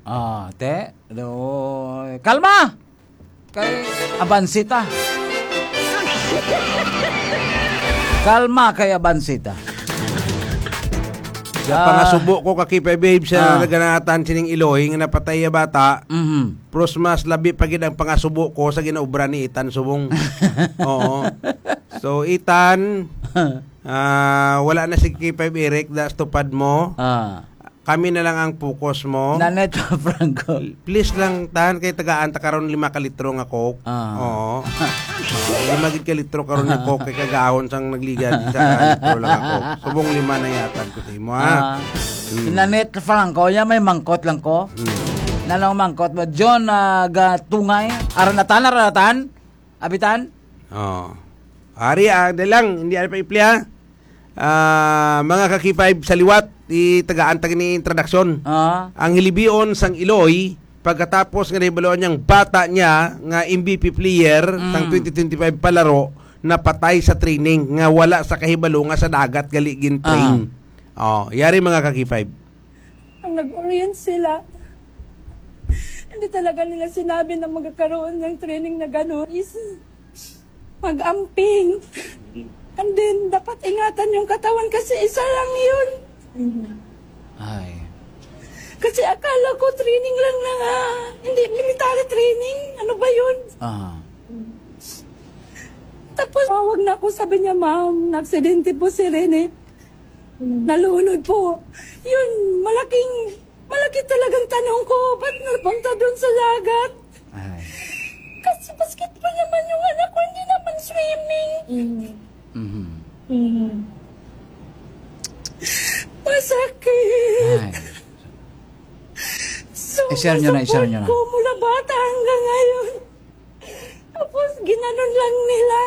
Te. Kalma! Kay Abansita. Kalma kay Abansita. Pangasubo ko kakipay babe sa naganatan sining Iloy nga napatay ya bata. Pros mas labi pa gid ang pangasubo ko sa ginaubra ni Itan Subong. Oo. So Itan, wala na si Kipay Eric, das tupad mo. Kami na lang ang focus mo. Naneto Franco. Please lang tahan kay tagaan ta karon 5 ka litro nga coke. Oo. 5 gid ka litro karon nga coke kay kagahon sang nagligan sa litro lang ako. Subong 5 na yata ko mo ha. Naneto Franco, ya may mangkot lang ko. Nalang mangkot mo John gatungay aranatan abitan. Ari dalang hindi pa ipli ha. Mga kakipay sa liwat tagaan tag ni introduction. Ang hilibion sang Iloy pagkatapos nga nibaloan niyang bata niya nga MVP player sang 2025 palaro napatay sa training nga wala sa kahibalo nga sa dagat gali gin train. Yari mga kakipay. Ang nag-orient sila. Hindi talaga nila sinabi na magkakaroon ng training na gano'n is mag-amping. And then, dapat ingatan yung katawan kasi isa lang yun. Ay. Kasi akala ko training lang na nga. Hindi, military training. Ano ba yun? Tapos, wag na ako. Sabi niya, ma'am, na-aksidente po si Rene. Nalunod po. Yun, malaki talagang tanong ko. Ba't napunta doon sa dagat? Ay. Kasi basketball naman yung anak ko, hindi naman swimming. Masakit. Ay. So, I-share nyo na. ko mula bata hanggang ngayon. Tapos, ginanon lang nila.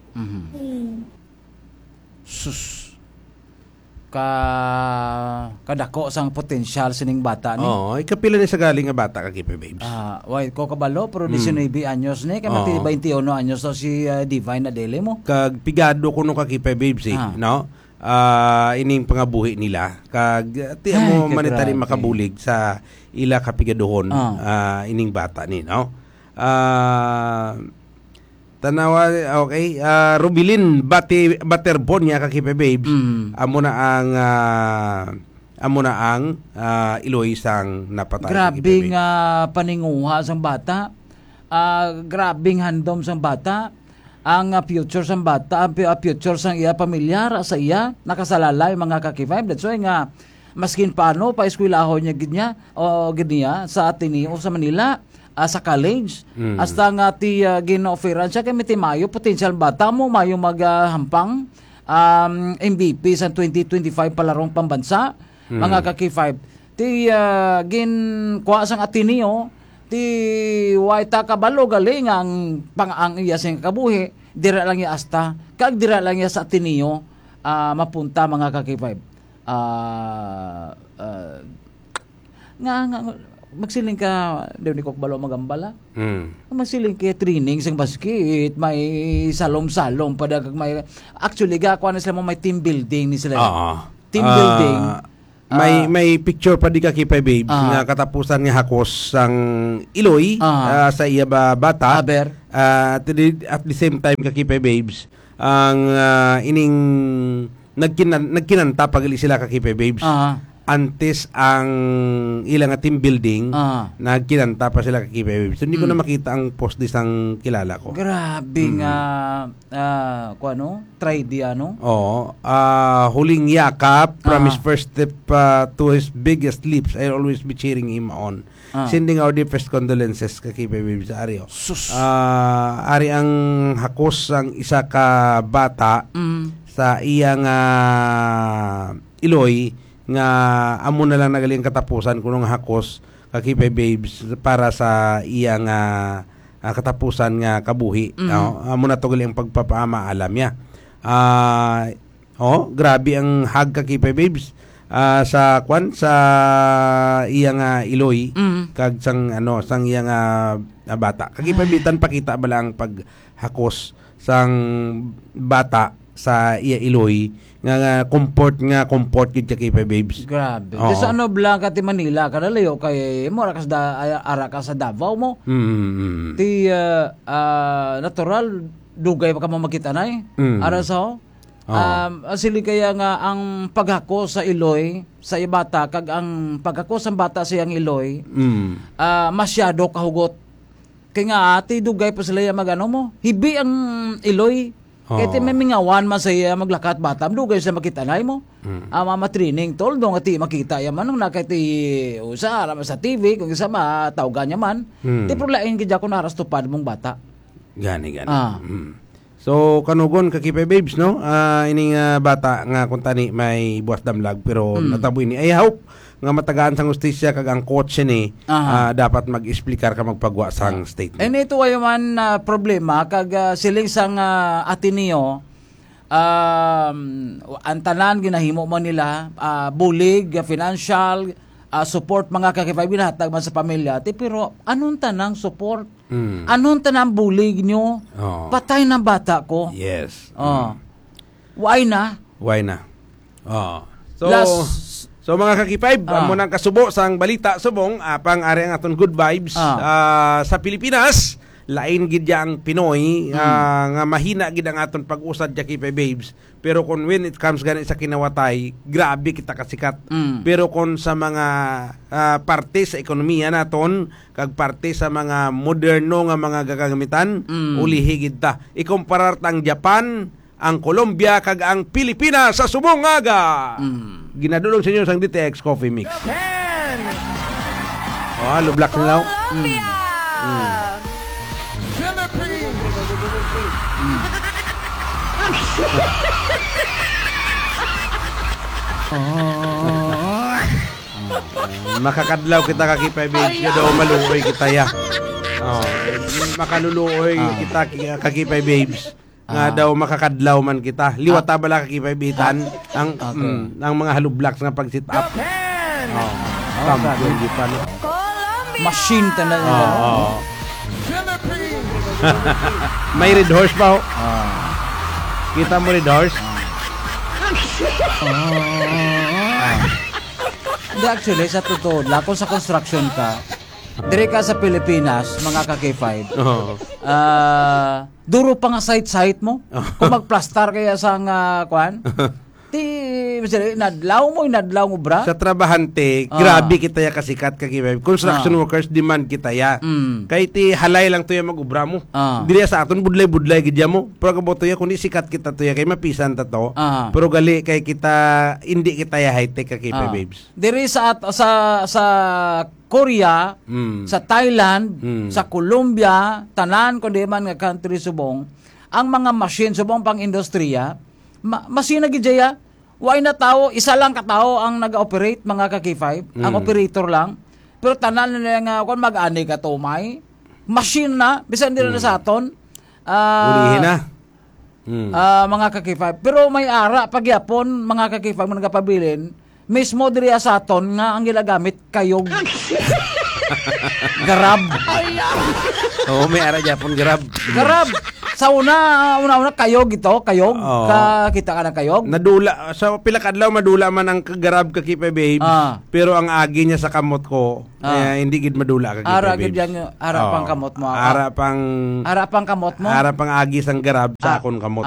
Sus. Kadako sang potensyal sining bata ni. Ikapila ni sa galing nga bata kakipay babes. Wait ko kabalo pero 19 anyos ni kay mati 21 anyos to si Divine Adele mo. Kag pigado ko no kakipay babes no. Ining pangabuhi nila kag ti mo manitari makabulig sa ila kapigadohon ining bata ni no. Tanawa, okay. Rubilin Baterbon niya kakipay babes. Amo na ang Iloy sang napatay. Grabing paninguha sang bata. Grabing handom sang bata. Ang future sang bata, future sang iya pamilyar sa iya nakasalalay mga kakipay. That's why nga maskin paano pa eskwelaho niya gidnya o gidnya sa Ateneo sa Manila. Sa college. Hasta nga ti gina-offeran siya kay miti mayo potential bata mo mayo maghampang MVP sa 2025 palarong pambansa mga kaki-5 ti gin kuha sang Ateneo ti waita kabalo galing ang pang-ang iya sing kabuhi dira lang ya asta kag dira lang ya sa Ateneo mapunta mga kaki-5 nga magsiling ka daw ni Kokbalo magambala. Magsiling ka training sa basket, may salom-salom pada may actually gakuan sila mo may team building ni sila. Team building. May picture pa di ka kipay babes nga katapusan nga hakos sang Iloy sa iya bata. At the same time ka kipay babes ang ining nagkinanta pagali sila ka kipay babes. Antes ang ilang team building nagkinanta pa sila kakipay babes. So, hindi ko na makita ang post di sang kilala ko. Grabe nga try di huling yakap from his first step to his biggest leaps. I'll always be cheering him on. Sending our deepest condolences kakipay babes sa Ario. Ari ang hakos ang isa ka bata sa iyang Iloy nga amo na lang nagaling katapusan kunong hakos kakipay babes para sa iyang katapusan nga kabuhi. Amo na to galing pagpapamaalam niya. Grabe ang hag kakipay babes sa iyang Iloy kag sang iyang bata. Kagipabitan pakita ba lang paghakos sang bata sa iya Iloy nga comfort gid kay babes. Grabe. Di sa ano Blanca ti Manila kada layo kay mo ara ka sa Davao mo. Ti natural dugay pa ka mo makita na ara sa asili kaya nga ang paghako sa Iloy sa ibata kag ang paghako sa bata sa iyang Iloy masyado kahugot. Kaya nga ati dugay pa sila magano mo. Hibi ang Iloy. Kaya ti may mingawan masaya maglakat bata. Dugay sa makita na mo. Mama training tol dong ati makita yaman nung nakati usa sa TV kung isa matawgan yaman. Ti prulain gid ako naras tupad mong bata. Gani. So kanugon kakipay babes no. Ining bata nga kun tani may buwas damlag pero natabo ini. I hope nga matagaan sang hustisya kag ang coach ni dapat mag-explicar ka magpagwa sang statement. And ito ay man problema kag siling sang Ateneo ang tanan ginahimo man nila bulig financial support mga kakipay binatag man sa pamilya pero anong tanang support anong tanang bulig nyo patay ng bata ko yes why na So mga kakipay, amo nang kasubo sang balita subong apang ari ang aton good vibes sa Pilipinas. Lain gid ang Pinoy nga mahina gid ang aton pag-usad kakipay babes. Pero when it comes gani sa kinawatay, grabe kita kasikat. Pero sa mga parte sa ekonomiya naton kag parte sa mga moderno nga mga gagamitan, ulihi gid ta. Ikumparar tang Japan, ang Colombia kag ang Pilipinas sa subong aga. Ginadulong sa inyo sang DTX Coffee Mix. Lublak nilaw. Makakadlaw kita kakipay babes nga daw maluoy kita ya. Makaluluoy kita kakipay babes. Nga daw makakadlaw man kita. Liwata bala kakipay bitan ang mga halublaks nga pag sit up. Machine talaga. May red horse pa. Kita mo red horse? Hindi actually sa totoo lang kung sa construction ka dire ka sa Pilipinas mga ka-K5 duro pa nga site mo kung magplastar kaya sa kwan inadlaw mo bra sa trabahante grabe kita ya kasikat kakipay construction workers demand kita ya kay ti halay lang to ya magubra mo dili sa aton budlay gidya mo pero kaboto ya kundi sikat kita to ya kay mapisan ta to pero gali kay kita hindi kita ya high tech kakipay babes diri sa Korea sa Thailand sa Colombia tanan kundi man nga country subong ang mga machine subong pang industriya masina gidya why na tao, isa lang katao ang nag-operate mga ka-K5, ang operator lang. Pero tanan nila nga kung mag-ani ka to may machine na, bisan nila na sa aton. Ulihin na. Mga ka-K5. Pero may ara pagyapon mga ka-K5 mga nagapabilin, mismo diri sa aton nga ang gilagamit kayog. Garab. May ara japon garab. Sa una kayog kita ka ng kayog. Nadula sa pila kadlaw madula man ang garab kakipay babes. Pero ang agi niya sa kamot ko hindi gid madula kakipay babes. Ara gid yang pang kamot mo. Ara pang kamot mo. Ara pang agi sang garab sa akon kamot.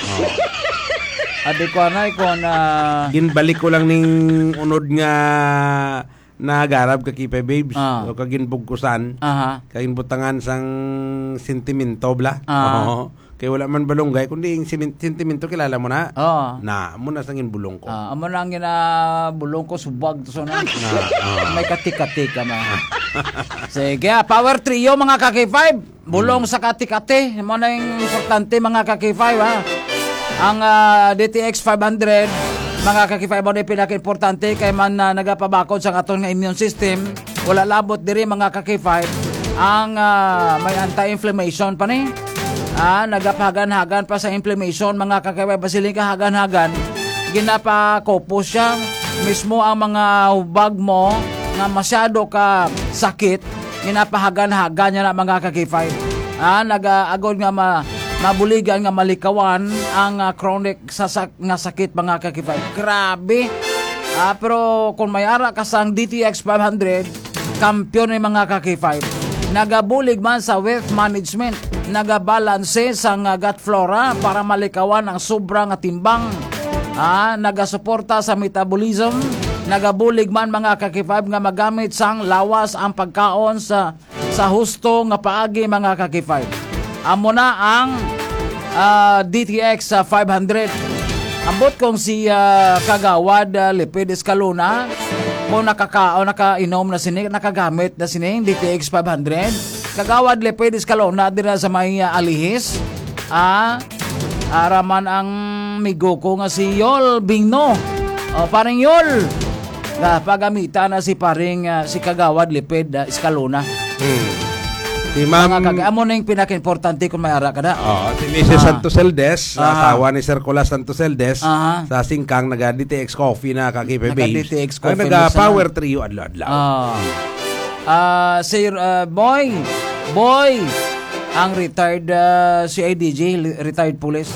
Adi ko na ginbalik ko lang ning unod nga nagarab kakipay babes o kaginbugkusan kaginbutangan sang sentimento bla kay wala man balunggay kundi yung sentimento kilala mo na mo na sang inbulong ko amo na ang ginabulong ko subag to na may katik-katik ma sige power trio mga kaki-5 bulong sa katik-kati mo na yung importante mga kaki-5 ang DTX 500 mga kakipay mo na pinaka-importante kay man nagapabakod sa aton nga immune system wala labot diri mga kakipay ang may anti-inflammation pa ni nagapahagan-hagan pa sa inflammation mga kakipay basiling kahagan-hagan ginapakopos siya mismo ang mga hubag mo nga masyado ka sakit ginapahagan-hagan niya na mga kakipay nag-agod nga nabuligan nga malikawan ang chronic nga sakit mga kakifay. Grabe. Pero kung may ara ka sang DTX 500, kampiyon ni mga kakifay. Nagabulig man sa wealth management, nagabalanse sa gut flora para malikawan ang sobrang timbang. Nagasuporta sa metabolism, nagabulig man mga kakifay nga magamit sang lawas ang pagkaon sa husto nga paagi mga kakifay. Amo na ang DTX 500. Ambot kong si Kagawad Lipid Escalona mo nakainom na sining, nakagamit na sining DTX 500. Kagawad Lipid Escalona dira sa may Alihis. Araman ang migo ko nga si Yol Bingno. Paring Yol. Pagamita na si paring si Kagawad Lipid Escalona. Si Ma'am, amo na yung pinaka-importante kung may ara ka na. Si Mrs. Santos Eldes, asawa ni Sir Colas Santos Eldes, sa Singkang, naga-DTX Coffee na kakipay babes. Naka-DTX Coffee. Naga-Power Trio adlaw-adlaw. Sir Boy, ang retired CIDG, retired police.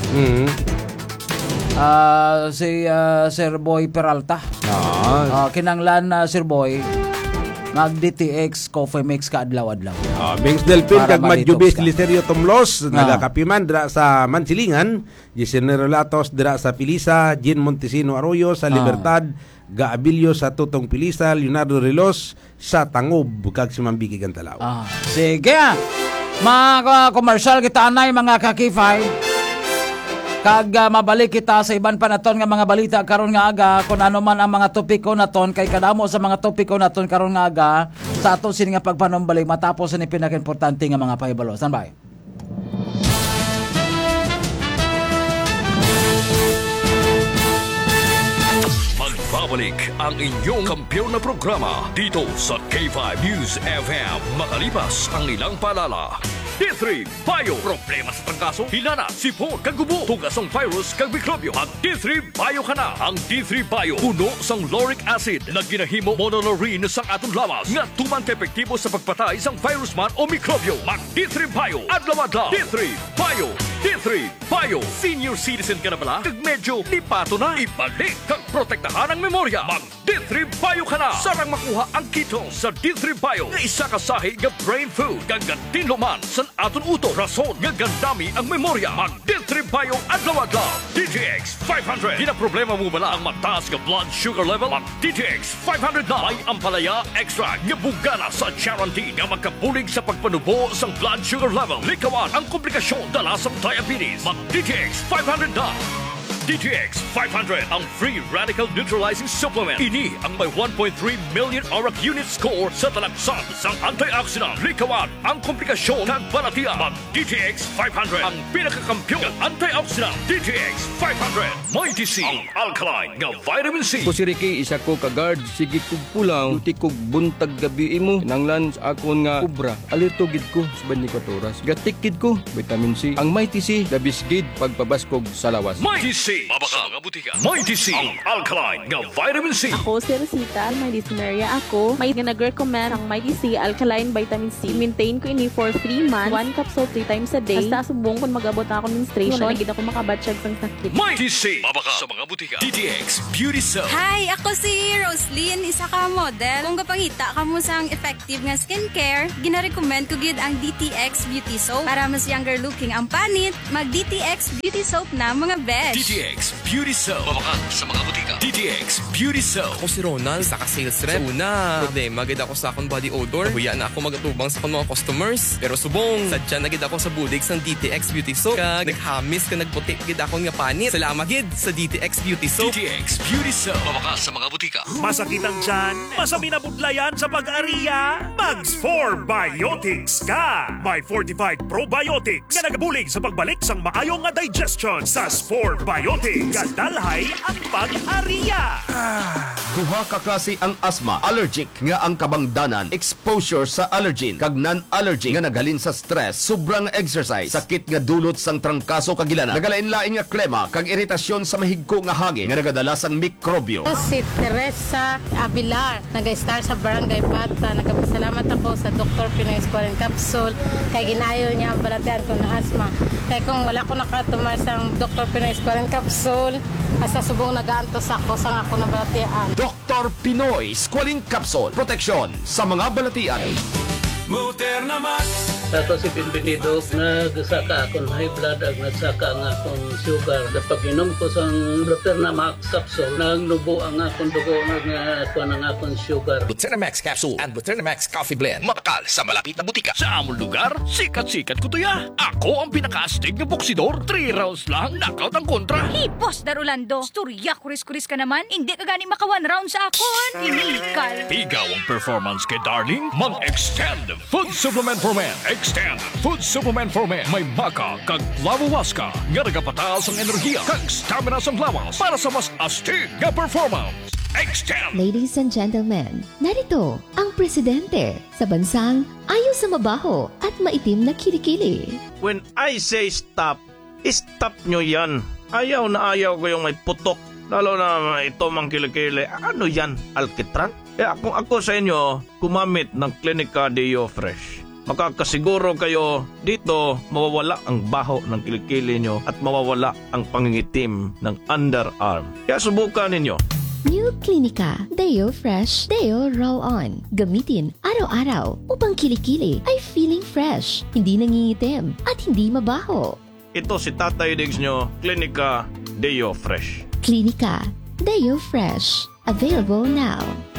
Si Sir Boy Peralta. Kinanglan Sir Boy, mag-DTX Coffee Mix ka adlaw-adlaw. Bings Delpin kag Madjubis Listerio Tomlos, nagakapiman dira sa Mansilingan, Gisenero Latos dira sa Pilisa, Jean Montesino Arroyo sa Libertad, Gaabilio sa Tutong Pilisa, Leonardo Relos sa Tangob kag si Mambiki Gantalaw. Sige. Mga commercial kita anay mga kakifay. Kag mabalik kita sa iban pa naton nga mga balita karon nga aga kung ano man ang mga topiko naton kay kadamo sa mga topiko naton karon nga aga sa aton sini nga pagpanumbalik matapos ni pinaka-importante nga mga pahibalo. Standby. Magbabalik ang inyong kampiyon na programa dito sa K5 News FM makalipas ang ilang paalala. D3 Bio. Problema sa trangkaso, hinana, sipon, kagubo, tugasong virus, kag mikrobyo. Ang D3 Bio ka na. Ang D3 Bio, puno sang lauric acid na ginahimo monolaurin sang atong lawas nga tuman ka epektibo sa pagpatay sang virus man o mikrobyo. Mag D3 Bio. Adlaw-adlaw. D3 Bio. D3 Bio. Senior citizen ka na pala? Kag medyo lipato na. Ibalik kag protektahan ang memorya. Mag D3 Bio ka na. Sarang makuha ang ketone sa D3 Bio nga isa kasahi nga brain food kag tinluman sa aton uto. Rason nga gandami ang memorya. Mag D3 Bio adlaw-adlaw. DTX 500. Di na problema mo bala ang mataas nga blood sugar level? Mag DTX 500 na. May ampalaya extra nga bugana sa guarantee nga magkabulig sa pagpanubo sang blood sugar level. Likawan ang komplikasyon dala sa diabetes. Mag DTX 500 na. DTX 500 ang free radical neutralizing supplement. Ini ang may 1.3 million auric unit score sa talagsan sang antioxidant. Likawan ang komplikasyon ng balatian. Mag DTX 500 ang pinakakampiyon ng antioxidant. DTX 500 may DC ang alkaline nga vitamin C. Ko si Ricky, isa ko ka-guard. Sige kog pulang, ulti kog buntag gabi mo. Nanglan sa akon nga kubra. Alerto gid ko sa 24 oras. Gatikid ko, vitamin C. Ang may TC, labis gid pagpabaskog sa lawas. May TC. Mabaka mga butika. May TC ang alkaline nga vitamin C. Ako si Rosita, may dyspnea ako. May nag-recommend ang may TC alkaline vitamin C. Maintain ko ini for 3 months. 1 capsule 3 times a day. Basta subong kung mag-abot na ako menstruation. Wala na ako makabatsyag sang sakit. May TC. Mabaka sa mga butika. DTX Beauty Soap. Hi, ako si Roslyn, isa ka model. Kung kapangita ka mo sang effective nga skincare, gina-recommend ko gid ang DTX Beauty Soap. Para mas younger looking ang panit, mag DTX Beauty Soap na mga besh. DTX Beauty Soap. Mabaka sa mga butika. DTX Beauty Soap. Ako si Ronald, isa ka sales rep. Una, problema gid ako sa akong body odor. Huya na ako magatubang sa akong mga customers. Pero subong, sadya na gid ako sa budig sang DTX Beauty Soap. Kag naghamis ka nagputi gid akong nga panit. Salamat gid sa DTX Beauty Soap. DTX Beauty Soap. Mabaka sa mga butika. Masakit ang tiyan? Masami na budlayan sa pag-ariya? Mags 4 Biotics ka! May fortified probiotics nga nagabulig sa pagbalik sang maayong nga digestion sa 4 Biotics. Kadalhay ang pag-ariya. Duha ka klase ang asthma. Allergic nga ang kabangdanan, exposure sa allergen, kag non-allergic nga naghalin sa stress, sobrang exercise, sakit nga dulot sang trangkaso kagilana, nagalain-lain nga klema, kag iritasyon sa mahigko nga hangin nga nagadala sang mikrobyo. Si Teresa Abilar, nag-star sa Barangay Bata. Nagpasalamat ako sa Dr. Pinoy Squalene Capsule kay ginayo niya ang balatian ko na asthma. Kaya kung wala ko nakatumar sa Dr. Pinoy Squalene Capsule, asa subong nagaantos ako sa ako na balatian. Dr. Pinoy Squalene Capsule. Proteksyon sa mga balatian. Muterna Max. Ako si Pinpinido, nagsaka akong high blood at nagsaka ang akong sugar. Kapag inom ko sa Muterna Max capsule, nagnubo ang akong dugo, nagkuha ng akong sugar. Muterna Max capsule and Muterna Max coffee blend. Makakal sa malapit na butika. Sa among lugar, sikat-sikat ko to ya. Ako ang pinaka-astig na boksidor. 3 rounds lang, knockout ang kontra. Hey, Boss Darulando, storya kuris-kuris ka naman. Hindi ka gani maka 1 round sa akon. Inikal. Pigaw ang performance kay Darling. Mag-extend food supplement for men. Extend food supplement for men. May maka kag lawawaska nga nagapataas ang enerhiya kag stamina sa lawas para sa mas astig nga performance. Extend! Ladies and gentlemen, narito ang presidente sa bansang ayaw sa mabaho at maitim na kilikili. When I say stop, stop nyo yan. Ayaw na ayaw ko yung may putok. Lalo na ito mang kilikili. Ano yan? Alkitran? Kung ako sa inyo, gumamit ng Clinica Deo Fresh. Makakasiguro kayo dito mawawala ang baho ng kilikili nyo at mawawala ang pangingitim ng underarm. Kaya subukan ninyo. New Clinica Deo Fresh Deo Roll-On. Gamitin araw-araw upang kilikili ay feeling fresh, hindi nangingitim at hindi mabaho. Ito si Tatay Diggs nyo, Clinica Deo Fresh. Clinica Deo Fresh. Available now.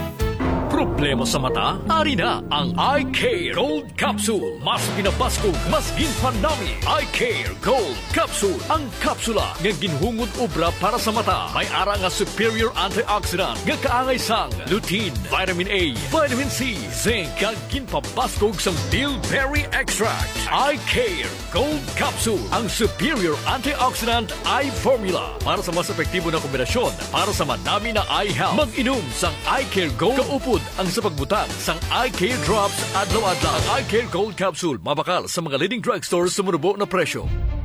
Problema sa mata? Ari na ang Eye Care Gold Capsule. Mas pinapasko, mas ginpanami. Eye Care Gold Capsule. Ang kapsula nga ginhungod obra para sa mata. May ara nga superior antioxidant nga kaangay sang lutein, vitamin A, vitamin C, zinc, kag ginpabaskog sang bilberry extract. Eye Care Gold Capsule. Ang superior antioxidant eye formula para sa mas epektibo na kombinasyon para sa madami na eye health. Mag-inom sang Eye Care Gold kaupod ang sa pagbutang sang Eye Care Drops adlaw-adlaw. Ang Eye Care Gold Capsule mabakal sa mga leading drugstores sa munubo na presyo.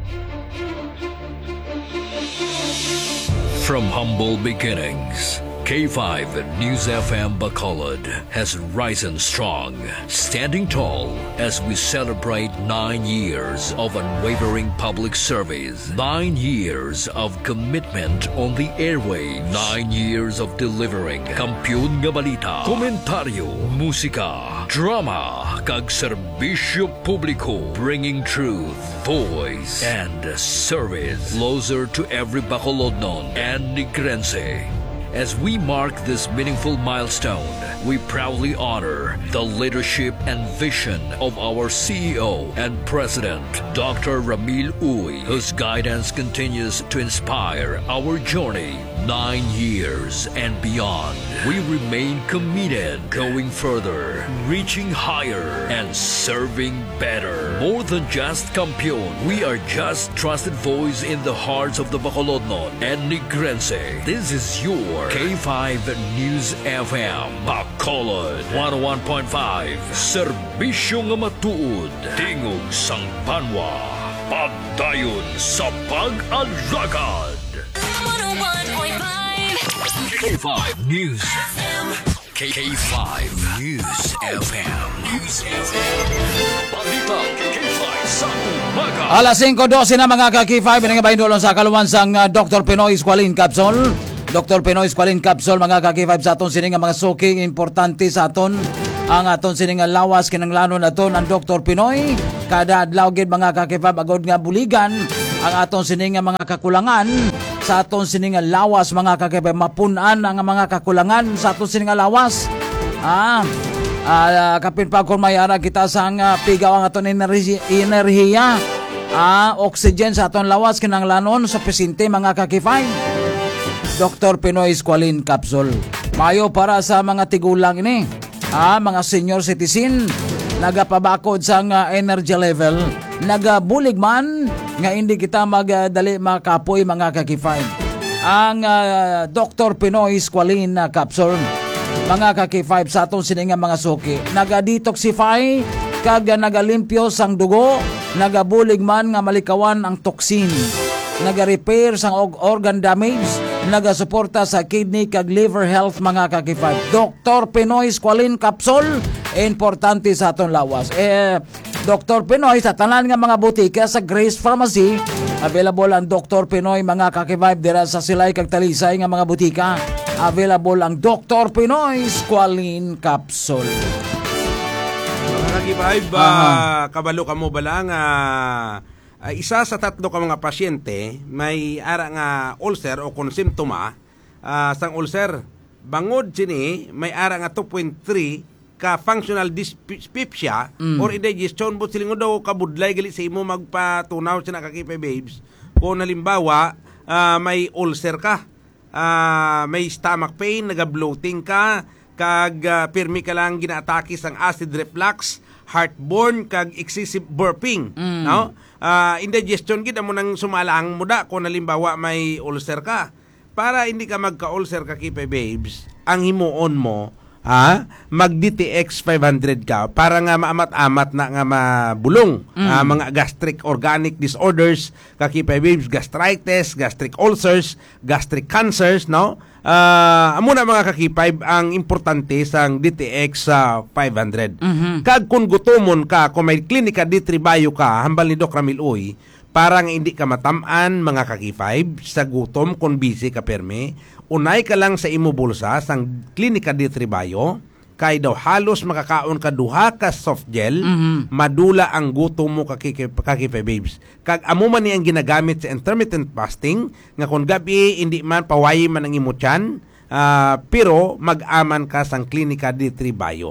From humble beginnings, K5 News FM Bacolod has risen strong, standing tall as we celebrate 9 years of unwavering public service, 9 years of commitment on the airwaves, 9 years of delivering kampiyon nga balita, komentaryo, musika, drama, kag serbisyo publiko, bringing truth, voice, and service closer to every Bacolodnon and Negrense. As we mark this meaningful milestone, we proudly honor the leadership and vision of our CEO and President, Dr. Ramil Uy, whose guidance continues to inspire our journey 9 years and beyond. We remain committed, going further, reaching higher, and serving better. More than just kampiyon, we are just trusted voice in the hearts of the Bacolodnon and Negrense. This is your K5 News FM Bacolod 101.5. Serbisyo nga matuod, tingog sang banwa, pagdayon sa pag-alagad. 101.5 K5 News FM. K5 News FM. Balita K5 sa umaga. Alas 5:12 na mga ka-K5. Binangabayin doon sa kaluwansang Dr. Pinoy Squalene Capsule. Dr. Pinoy Squalene Capsule mga ka-K5 sa aton sining mga suki importante sa aton. Ang aton sining lawas kinanglanon aton ang Dr. Pinoy. Kada adlaw gid mga ka-K5 agod nga buligan ang aton sining mga kakulangan sa aton sining lawas mga ka-K5, mapun-an ang mga kakulangan sa aton sining lawas. Kapin pa kung may ara kita sang pigaw ang aton enerhiya, oxygen sa aton lawas kinanglanon sa pasyente mga ka-K5. Dr. Pinoy Squalene Capsule. Mayo para sa mga tigulang ini, mga senior citizen, nagapabakod sa energy level, nagabulig man nga hindi kita magdali makapoy mga ka-K5. ang Dr. Pinoy Squalene capsule. Mga kaki-5 sa atong sininga mga suki. Naga-detoxify kag nagalimpyo sang dugo, nagabulig man nga malikawan ang toxin. Naga-repair sang organ damage, nagasuporta sa kidney kag liver health mga kaki-5. Dr. Pinoy Squalene capsule, importante sa atong lawas. Dr. Pinoy sa tanan nga mga butika sa Grace Pharmacy, available ang Dr. Pinoy mga kaki-5 dira sa Silay kag Talisay nga mga butika. Available ang Dr. Pinoy Squalene capsule. Mga kaki-5, kabalo ka mo ba lang isa sa 3 ka mga pasyente may ara nga ulcer o kung simptoma sang ulcer. Bangod sini may ara nga 2.3 ka functional dyspepsia or indigestion but silingo daw kabudlay gali sa imo magpatunaw sa nakakipay babes kung halimbawa may ulcer ka, may stomach pain, naga-bloating ka, kag pirmi ka lang ginaatake sang acid reflux, heartburn, kag excessive burping, no? Indigestion gid amo nang sumalang muda kung halimbawa may ulcer ka. Para hindi ka magka-ulcer kakipay babes, ang himuon mo mag-DTX 500 ka para nga maamat-amat na nga mabulong mga gastric organic disorders, kakipay babes, gastritis, gastric ulcers, gastric cancers, no? Amo na mga kakipay ang importante sang DTX 500. Kag kung gutomon ka, kung may klinika D3 Bio ka, hambal ni Doc Ramil Uy, parang hindi ka matamaan mga kakipay sa gutom kung busy ka perme, unay ka lang sa imo bulsa sang klinika D3 Bio, kay daw halos makakaon ka duha ka soft gel, madula ang gutom mo kakipay babes. Kag amo man niyang ginagamit sa intermittent fasting, nga kung gabi hindi man pawayi man ang imo tiyan, pero mag-aman ka sang klinika D3 Bio.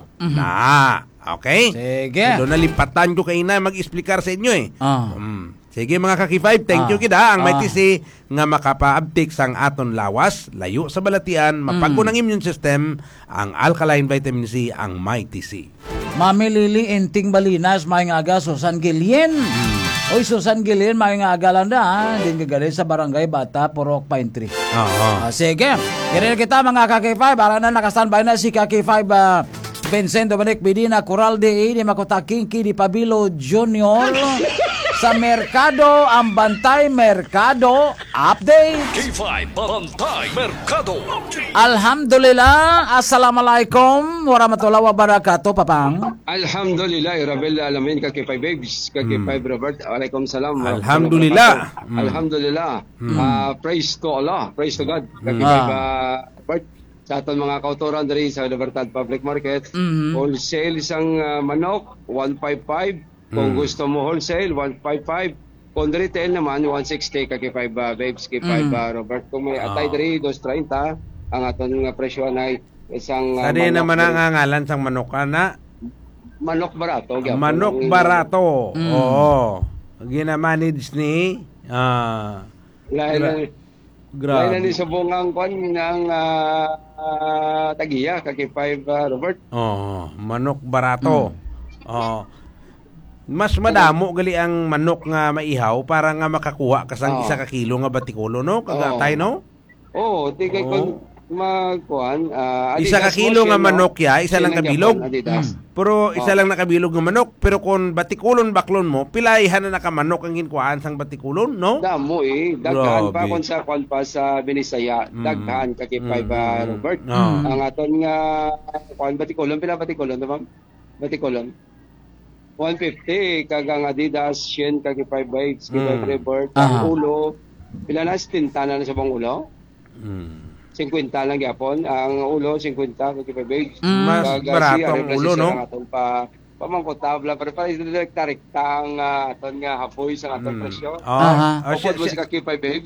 Okay? Sige. Doon nalipatan ko kayo na mag-explicar sa inyo Sige mga kaki-5, thank you kita. Ang may tisi nga makapaabtik sang aton lawas, layo sa balatian, mapago ng immune system, ang alkaline vitamin C, ang may tisi. Mami Lili Inting Balinas, may nga aga Susan Gilien. Oy, Susan Gilien, may nga aga lang na, din kagaling sa Barangay Bata, Purok Pine Tree. Sige, kaya kita mga kaki-5, para na nakastandby na si kaki-5, Vincent Dominic Medina, Coral de ni Makotakinki, di Pabilo Junior. Sa Merkado, ang Bantay Merkado Update. K5 Bantay Merkado Update. Alhamdulillah, assalamualaikum warahmatullahi wabarakatuh, Papang. Alhamdulillah, Rabbil alamin, K5 babes, K5 Robert. Waalaikumsalam. Alhamdulillah. Alhamdulillah. Praise to Allah, praise to God. K5 Robert. Sa aton mga kautoran diri sa Libertad Public Market, wholesale isang manok 155. Kung gusto mo wholesale, 155. Kung retail naman, 160 kaki 5 babes, kaki 5 Robert. Kung may atay diri, 230. Ang aton nga presyo na isang Sari naman ang ngalan sang manok na? Manok barato. Manok barato. Oo. Ginamanage ni Grabe. Lain ni sa bungang kwan ng tagiya, kaki 5 Robert. Manok barato. Mas madamo gali ang manok nga maihaw para nga makakuha ka sang 1 kilo nga batikulo, no? Kagatay, no? Di kay kon magkuan 1 kilo nga manok ya, isa lang kabilog. Pero isa lang nakabilog nga manok, pero kung batikulon baklon mo, pilayhan na nakamanok ang ginkuhaan sang batikulon, no? Damo daghan pa kon sa kwan pa sa Binisaya, daghan kaki 5 Robert. Ang aton nga kwan batikulon, pila batikulon, ma'am? Batikulon 150 kagang Adidas, Shen, kagi 5 bikes, kagi 5 Rebirth, ang ulo, pila na, 50 na sa bang ulo? 50 lang yapon, ang ulo, 50, kagi 5 bikes. Mas barato ang ulo, no? Pamangkot tabla, pero para direkta ang aton nga hapoy sa aton presyo. Oh, Upod mo si kaki 5 bikes.